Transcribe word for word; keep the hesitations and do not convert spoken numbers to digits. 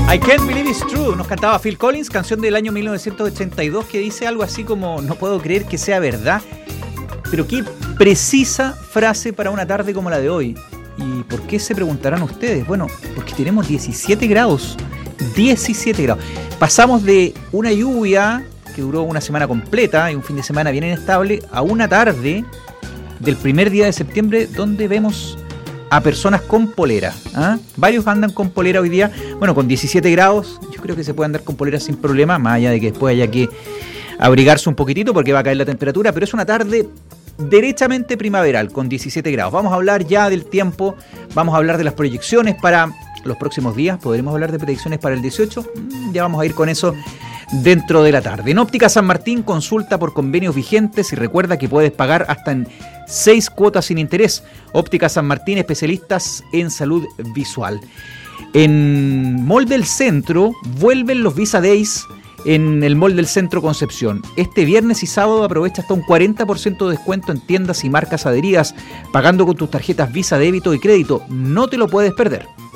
I Can't Believe It's True, nos cantaba Phil Collins, canción del año mil novecientos ochenta y dos, que dice algo así como: no puedo creer que sea verdad. Pero qué precisa frase para una tarde como la de hoy. ¿Y por qué, se preguntarán ustedes? Bueno, porque tenemos diecisiete grados. diecisiete grados. Pasamos de una lluvia que duró una semana completa y un fin de semana bien inestable a una tarde del primer día de septiembre donde vemos a personas con polera. ¿Ah? Varios andan con polera hoy día. Bueno, con diecisiete grados yo creo que se puede andar con polera sin problema, más allá de que después haya que abrigarse un poquitito porque va a caer la temperatura, pero es una tarde derechamente primaveral con diecisiete grados. Vamos a hablar ya del tiempo, vamos a hablar de las proyecciones para los próximos días. ¿Podremos hablar de predicciones para el dieciocho? Ya vamos a ir con eso dentro de la tarde. En Óptica San Martín, consulta por convenios vigentes y recuerda que puedes pagar hasta en seis cuotas sin interés. Óptica San Martín, especialistas en salud visual. En Mall del Centro vuelven los Visa Days en el Mall del Centro Concepción. Este viernes y sábado aprovecha hasta un cuarenta por ciento de descuento en tiendas y marcas adheridas, pagando con tus tarjetas Visa, débito y crédito. No te lo puedes perder.